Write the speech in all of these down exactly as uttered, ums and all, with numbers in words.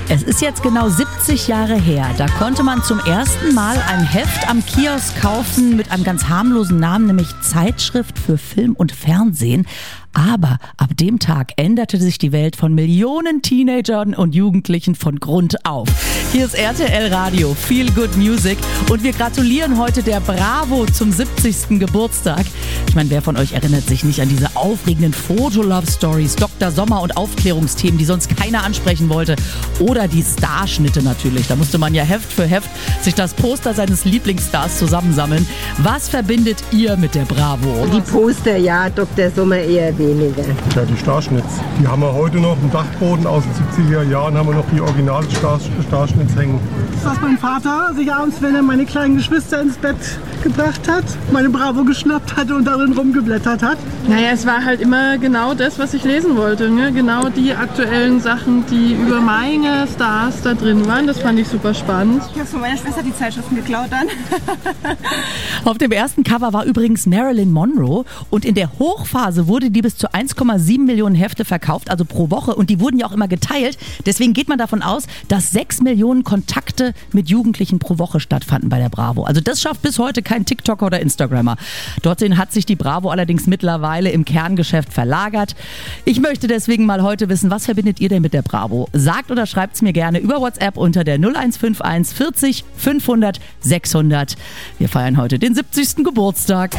Es ist jetzt genau siebzig Jahre her. Da konnte man zum ersten Mal ein Heft am Kiosk kaufen mit einem ganz harmlosen Namen, nämlich Zeitschrift für Film und Fernsehen. Aber ab dem Tag änderte sich die Welt von Millionen Teenagern und Jugendlichen von Grund auf. Hier ist R T L Radio, Feel Good Music, und wir gratulieren heute der Bravo zum siebzigsten Geburtstag. Ich meine, wer von euch erinnert sich nicht an diese aufregenden Foto-Love-Stories, Doktor Sommer und Aufklärungsthemen, die sonst keiner ansprechen wollte? Oder die Starschnitte natürlich. Da musste man ja Heft für Heft sich das Poster seines Lieblingsstars zusammensammeln. Was verbindet ihr mit der Bravo? Die Poster, ja, Doktor Sommer eher weniger. Ja, die Starschnitts. Die haben wir heute noch im Dachboden aus den siebziger Jahren, haben wir noch die originalen Starschnitts hängen. Dass mein Vater sich abends, wenn er meine kleinen Geschwister ins Bett gebracht hat, meine Bravo geschnappt hat und darin rumgeblättert hat. Naja, es war halt immer genau das, was ich lesen wollte. Ne? Genau die aktuellen Sachen, die über meine Stars da drin waren. Das fand ich super spannend. Ich habe von meiner Schwester die Zeitschriften geklaut dann. Auf dem ersten Cover war übrigens Marilyn Monroe, und in der Hochphase wurde die bis zu eins Komma sieben Millionen Hefte verkauft, also pro Woche, und die wurden ja auch immer geteilt. Deswegen geht man davon aus, dass sechs Millionen Kontakte mit Jugendlichen pro Woche stattfanden bei der Bravo. Also das schafft bis heute kein TikToker oder Instagrammer. Dorthin hat sich die Bravo allerdings mittlerweile im Kerngeschäft verlagert. Ich möchte deswegen mal heute wissen, was verbindet ihr denn mit der Bravo? Sagt oder schreibt es mir gerne über WhatsApp unter der null eins fünf eins vierzig fünfhundert sechshundert. Wir feiern heute den siebzigsten Geburtstag.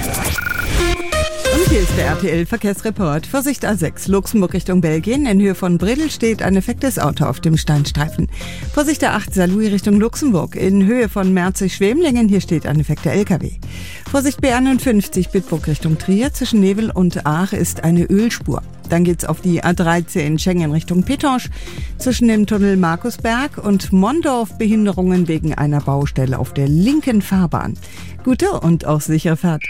Und hier ist der R T L-Verkehrsreport. Vorsicht A sechs, Luxemburg Richtung Belgien. In Höhe von Bredel steht ein defektes Auto auf dem Standstreifen. Vorsicht A acht, Saarlouis Richtung Luxemburg. In Höhe von Merzig-Schwemlingen, hier steht ein defekter L K W. Vorsicht B einundfünfzig, Bitburg Richtung Trier. Zwischen Nevel und Aach ist eine Ölspur. Dann geht's auf die A dreizehn Schengen Richtung Petange. Zwischen dem Tunnel Markusberg und Mondorf Behinderungen wegen einer Baustelle auf der linken Fahrbahn. Gute und auch sichere Fahrt.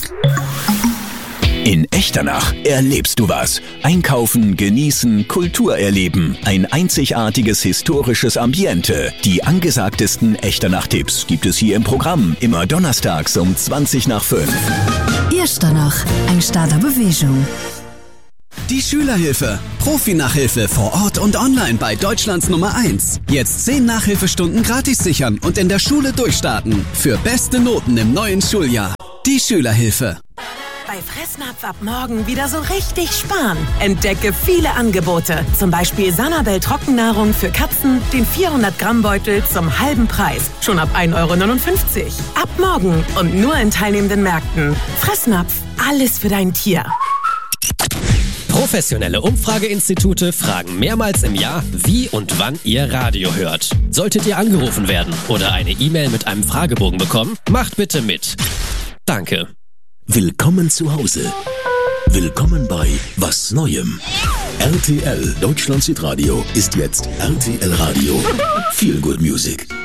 In Echternach erlebst du was. Einkaufen, genießen, Kultur erleben. Ein einzigartiges historisches Ambiente. Die angesagtesten Echternach-Tipps gibt es hier im Programm. Immer donnerstags um zwanzig nach fünf. Echternach, ein Start der Bewegung. Die Schülerhilfe. Profi-Nachhilfe vor Ort und online bei Deutschlands Nummer eins. Jetzt zehn Nachhilfestunden gratis sichern und in der Schule durchstarten. Für beste Noten im neuen Schuljahr. Die Schülerhilfe. Bei Fressnapf ab morgen wieder so richtig sparen. Entdecke viele Angebote. Zum Beispiel Sanabel Trockennahrung für Katzen, den vierhundert Gramm Beutel zum halben Preis. Schon ab ein Euro neunundfünfzig. Ab morgen und nur in teilnehmenden Märkten. Fressnapf, alles für dein Tier. Professionelle Umfrageinstitute fragen mehrmals im Jahr, wie und wann ihr Radio hört. Solltet ihr angerufen werden oder eine E-Mail mit einem Fragebogen bekommen, macht bitte mit. Danke. Willkommen zu Hause. Willkommen bei Was Neuem. R T L Deutschland Hitradio ist jetzt R T L Radio. Feel Good Music.